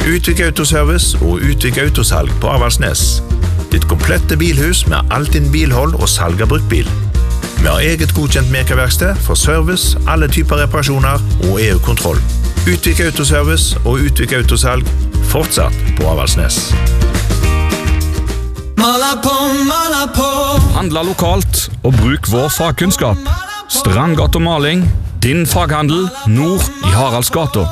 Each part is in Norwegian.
Utvik Autoservice og Utvik Autosalg på Avaldsnes. Ditt komplette bilhus med alt din bilhold og salg av bruktbil. Vi har eget godkjent mekerverksted for service, alle typer reparasjoner og EU-kontroll. Utvik Autoservice og Utvik Autosalg fortsatt på Avaldsnes. Handla lokalt og bruk vår fagkunnskap. Strandgata Maling, din faghandel nord i Haraldsgata.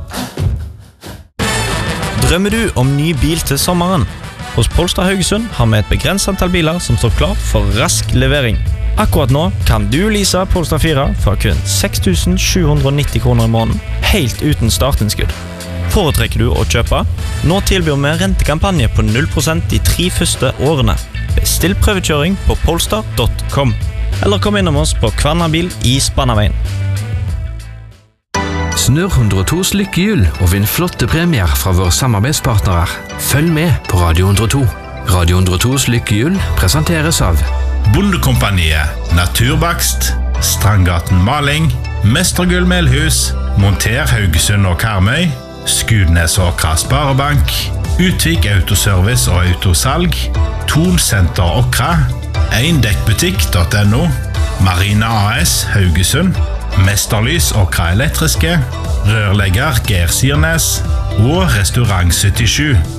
Drømmer du om ny bil til sommeren? Hos Polestar Haugesund har vi et begrenset antall biler som står klar for rask levering. Akkurat nå kan du lease Polestar 4 for kun 6 790 kroner i måneden, helt uten startinnskudd. Foretrekker du å kjøpe? Nå tilbyr vi rentekampanje på 0% de 3 første årene. Bestill prøvekjøring på polestar.com. Eller kom innom oss på Kvarnabil i Spannaveien. Snurr 102s lykkehjul og vinn flotte premier fra våre samarbeidspartnere. Følg med på Radio 102. Radio 102s lykkehjul presenteres av Bondekompaniet, Naturbakst, Strandgaten Maling, Mestergull Melhus, Monter Haugesund og Karmøy, Skudnesåkra Sparebank, Utvik Autoservice og Autosalg, Thon Senter Åkra, Eindekkbutikk.no, Marina AS Haugesund, Mesterlys Åkra Elektriske, Rørlegger Geir Sirnes og Restaurant 77.